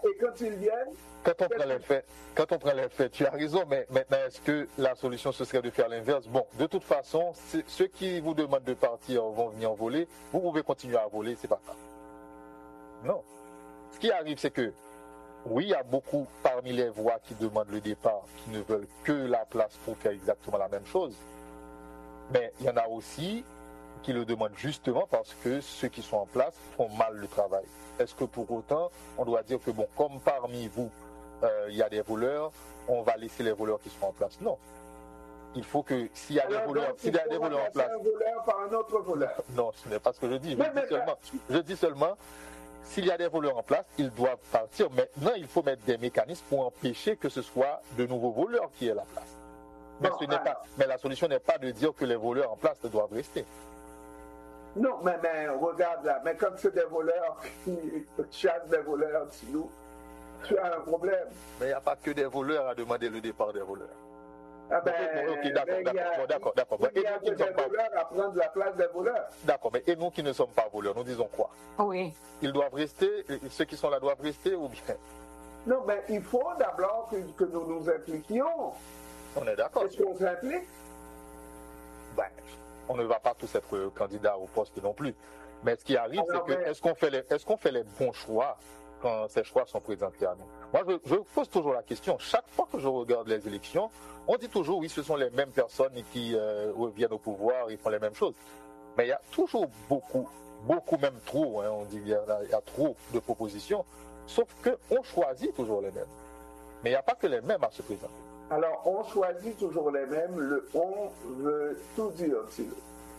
et quand ils viennent... Quand on prend les faits, tu as raison, mais maintenant, est-ce que la solution, ce serait de faire l'inverse? Bon, de toute façon, ceux qui vous demandent de partir vont venir voler, vous pouvez continuer à voler, c'est pas grave. Non. Ce qui arrive, c'est que, oui, il y a beaucoup parmi les voix qui demandent le départ, qui ne veulent que la place pour faire exactement la même chose. Mais il y en a aussi qui le demandent justement parce que ceux qui sont en place font mal le travail. Est-ce que pour autant, on doit dire que, bon, comme parmi vous, il y a des voleurs, on va laisser les voleurs qui sont en place? Non. Il faut que s'il y a des voleurs, en place... un voleur par un autre voleur. Non, ce n'est pas ce que je dis. Je dis seulement, s'il y a des voleurs en place, ils doivent partir. Maintenant, il faut mettre des mécanismes pour empêcher que ce soit de nouveaux voleurs qui aient la place. Mais la solution n'est pas de dire que les voleurs en place doivent rester. Non, mais regarde là, mais quand c'est des voleurs qui chassent des voleurs, tu as un problème. Mais il n'y a pas que des voleurs à demander le départ des voleurs. Ah ben, ok, d'accord. Il y a des voleurs à prendre la place des voleurs. D'accord, mais et nous qui ne sommes pas voleurs, nous disons quoi? Oui. Ils doivent rester, ceux qui sont là doivent rester ou bien? Non, mais il faut d'abord que nous nous impliquions. On est d'accord. Est-ce qu'on s'implique? Ben, on ne va pas tous être candidats au poste non plus. Mais ce qui arrive, c'est que est-ce qu'on fait les bons choix quand ces choix sont présentés à nous? Moi, je pose toujours la question. Chaque fois que je regarde les élections, on dit toujours, oui, ce sont les mêmes personnes qui reviennent au pouvoir et font les mêmes choses. Mais il y a toujours beaucoup, même trop, hein, on dit qu'il y a trop de propositions, sauf qu'on choisit toujours les mêmes. Mais il n'y a pas que les mêmes à se présenter. Alors, on choisit toujours les mêmes, le on veut tout dire, Thilo.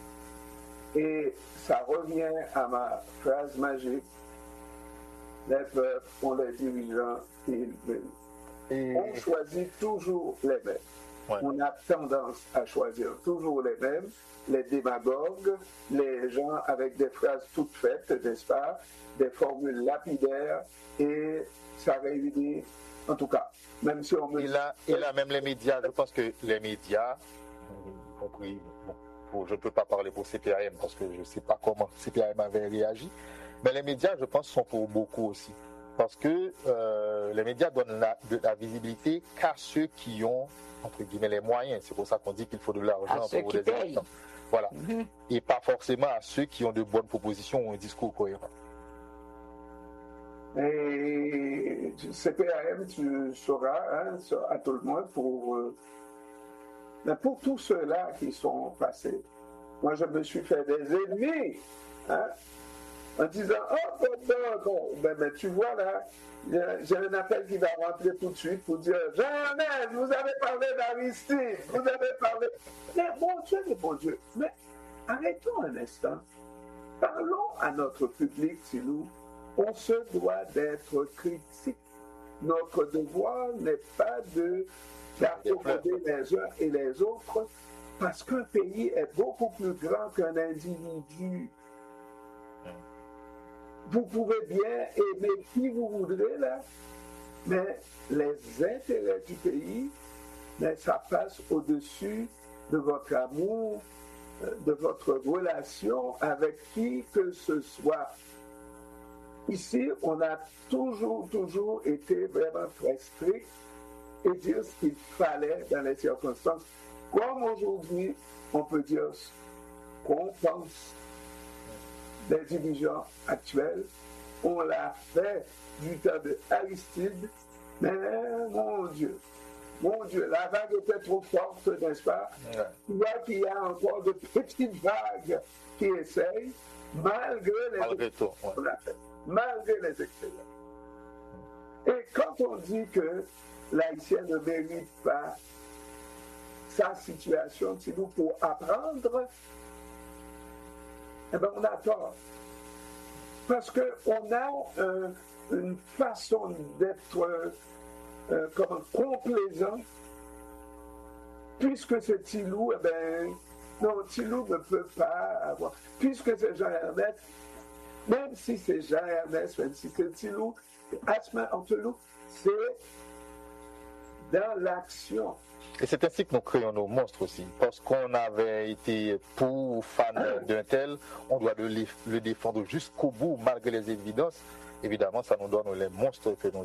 Et ça revient à ma phrase magique, les peuples ont les dirigeants qu'ils veulent. On choisit toujours les mêmes. Ouais. On a tendance à choisir toujours les mêmes, les démagogues, les gens avec des phrases toutes faites, n'est-ce pas, des formules lapidaires, et ça réunit, en tout cas, même si on me... Il a même les médias, je pense que les médias, y compris, je ne peux pas parler pour CPAM parce que je ne sais pas comment CPAM avait réagi, mais les médias, je pense, sont pour beaucoup aussi. Parce que les médias donnent la visibilité qu'à ceux qui ont, entre guillemets, les moyens. C'est pour ça qu'on dit qu'il faut de l'argent pour des élections. Voilà. Mm-hmm. Et pas forcément à ceux qui ont de bonnes propositions ou un discours cohérent. Et CPAM, tu sauras, hein, à tout le monde, pour tous ceux-là qui sont passés. Moi, je me suis fait des ennemis, hein, en disant, ben, tu vois là, j'ai un appel qui va rentrer tout de suite pour dire, Jean-Ernest, vous avez parlé d'Aristide, vous avez parlé... Mais bon Dieu, mais arrêtons un instant. Parlons à notre public, Thilo. On se doit d'être critique. Notre devoir n'est pas d'accommoder les uns et les autres, parce qu'un pays est beaucoup plus grand qu'un individu. Vous pouvez bien aimer qui vous voudrez, là, mais les intérêts du pays, mais ça passe au-dessus de votre amour, de votre relation avec qui que ce soit. Ici, on a toujours été vraiment très strict et dire ce qu'il fallait dans les circonstances. Comme aujourd'hui, on peut dire ce qu'on pense des dirigeants actuels. On l'a fait du temps de Aristide, mais mon Dieu, la vague était trop forte, n'est-ce pas? Ouais. Tu vois qu'il y a encore de petites vagues qui essayent, malgré les excellents. Et quand on dit que l'Haïtien ne mérite pas sa situation, c'est nous pour apprendre, eh bien on a tort. Parce qu'on a une façon d'être complaisant, puisque c'est Thilo, eh bien, non, Thilo ne peut pas avoir. Puisque c'est Jean-Ernest, même si c'est Jean-Ernest, même si c'est Thilo, Asma Antelou, c'est dans l'action. Et c'est ainsi que nous créons nos monstres aussi. Parce qu'on avait été pour ou fan d'un tel, on doit le défendre jusqu'au bout, malgré les évidences. Évidemment, ça nous donne les monstres que nous